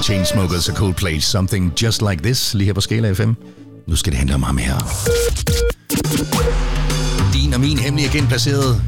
Chainsmokers og Coldplay, Something Just Like This, lige her på Skala FM. Nu skal det handle om ham her. Din og min hemmelige agent placeret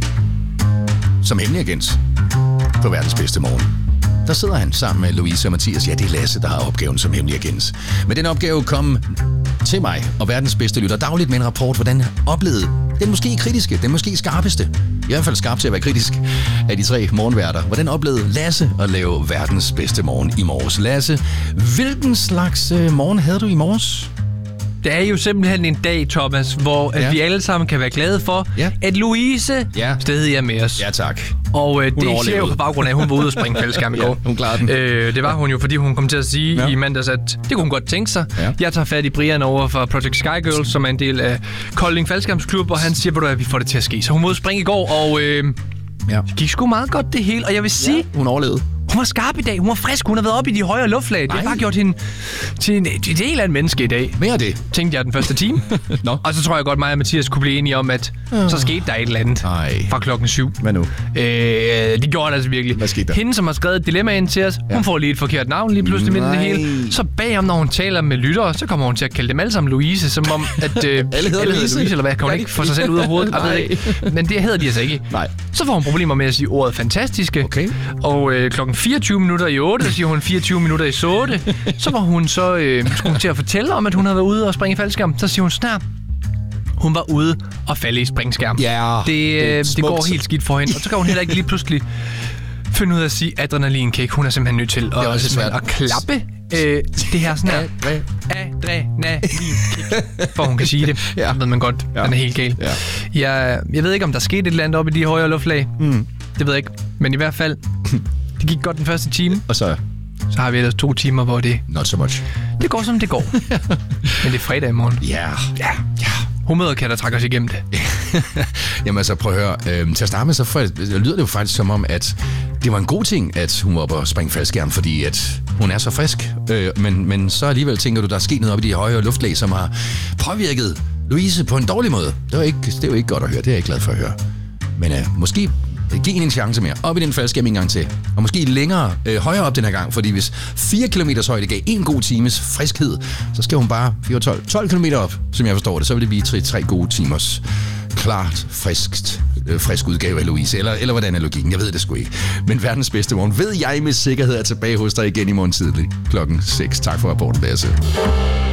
som hemmelig agent på verdens bedste morgen. Der sidder han sammen med Louise og Mathias. Ja, det er Lasse, der har opgaven som hemmelig agent. Men den opgave kom til mig og verdens bedste lytter dagligt med en rapport, hvordan han oplevede den måske kritiske, den måske skarpeste, i hvert fald skarp til at være kritisk, af de 3 morgenværter. Hvordan oplevede Lasse at lave verdens bedste morgen i morges? Lasse, hvilken slags morgen havde du i morges? Det er jo simpelthen en dag, Thomas, hvor vi alle sammen kan være glade for, at Louise stadig er med os. Ja, tak. Og det siger jo på baggrund af, at hun var ude og springe fællesskærm i går. Hun klarede den. Det var hun jo, fordi hun kom til at sige i mandags, at det kunne hun godt tænke sig. Ja. Jeg tager fat i Brian over fra Project Sky Girls, som er en del af Kolding Faldskærmsklub, og han siger, at vi får det til at ske. Så hun måtte springe i går, og det gik sgu meget godt det hele. Og jeg vil sige, hun overlevede. Hun var skarp i dag, hun var frisk, hun har været oppe i de højere luftlag. Det har bare gjort hende til en del af en menneske i dag. Mere det? Tænkte jeg den første time. Og så tror jeg godt, mig og Mathias kunne blive enige om, at så skete der et eller andet fra klokken 7. Hvad nu? Det gjorde det altså virkelig. Hvad skete der? Hende, som har skrevet et dilemma ind til os, hun får lige et forkert navn lige pludselig midt i det hele. Så bagom, når hun taler med lyttere, så kommer hun til at kalde dem alle sammen Louise, som om, at alle hedder Louise, eller hvad? Kan hun ikke få sig selv ud af hovedet? Jeg ved ikke. Men det hedder de altså ikke. Nej. Så får hun problemer med at sige ordet fantastiske. Okay. Og klokken 24 minutter i 8, så siger hun 24 minutter i 8. Så var hun skulle hun til at fortælle om, at hun havde været ude og springe i faldskærm. Så siger hun snart, hun var ude og falde i springskærm. Ja, det går helt skidt for hende. Og så kan hun heller ikke lige pludselig finde ud af at sige adrenalinkick. Hun er simpelthen nødt til at klappe det her sådan her. Adrenalinkick. For hun kan sige det. Ja. Ved man godt. Ja. Den er helt gal. Ja. Jeg ved ikke, om der skete et eller andet oppe i de højere luftlag. Det ved jeg ikke. Men i hvert fald, det gik godt den første time. Og så har vi ellers 2 timer, hvor det... Not so much. Det går, som det går. Men det er fredag i morgen. Ja. Humøret kan der trække os igennem det. Jamen altså, prøv at høre. Til at starte med, så lyder det jo faktisk som om, at det var en god ting, at hun var oppe og springe faldskærm, fordi at hun er så frisk. Men så alligevel tænker du, der er sket noget oppe i de højere luftlag, som har påvirket Louise på en dårlig måde. Det er jo ikke godt at høre. Det er jeg ikke glad for at høre. Men måske giv hende en chance mere. Op i den faldskærm en gang til. Og måske længere, højere op den her gang. Fordi hvis 4 km højde gav 1 god times friskhed, så skal hun bare 12 km op, som jeg forstår det. Så vil det blive 3 gode timers klart frisk udgave af Louise. Eller hvordan er logikken? Jeg ved det sgu ikke. Men verdens bedste morgen ved jeg med sikkerhed er tilbage hos dig igen i morgen tidlig klokken 6. Tak for rapporten, Lasse.